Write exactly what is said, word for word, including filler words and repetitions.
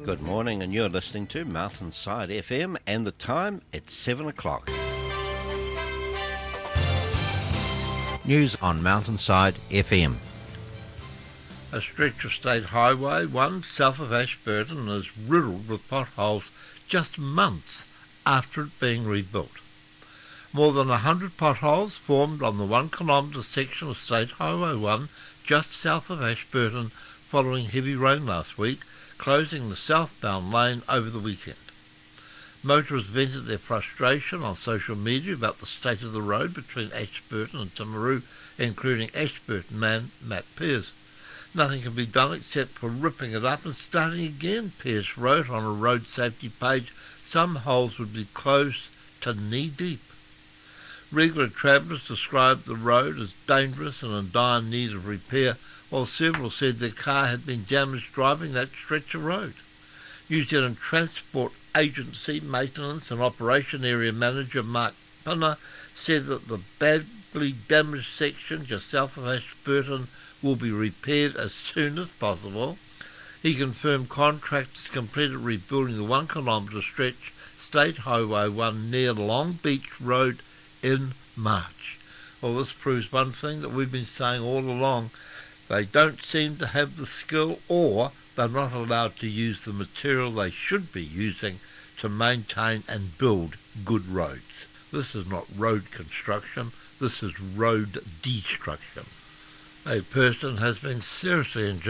Good morning, and you're listening to Mountainside F M, and the time, it's seven o'clock. News on Mountainside F M. A stretch of State Highway one south of Ashburton is riddled with potholes just months after it being rebuilt. More than a hundred potholes formed on the one kilometre section of State Highway one just south of Ashburton following heavy rain last week, closing the southbound lane over the weekend. Motorists vented their frustration on social media about the state of the road between Ashburton and Timaru, including Ashburton man Matt Pearce. Nothing can be done except for ripping it up and starting again, Pearce wrote on a road safety page. Some holes would be close to knee-deep. Regular travellers described the road as dangerous and in dire need of repair, while several said their car had been damaged driving that stretch of road. New Zealand Transport Agency Maintenance and Operation Area Manager Mark Pinner said that the badly damaged section just south of Ashburton will be repaired as soon as possible. He confirmed contractors completed rebuilding the one kilometre stretch State Highway one near Long Beach Road in March. Well, this proves one thing that we've been saying all along. They don't seem to have the skill, or they're not allowed to use the material they should be using to maintain and build good roads. This is not road construction, this is road destruction. A person has been seriously injured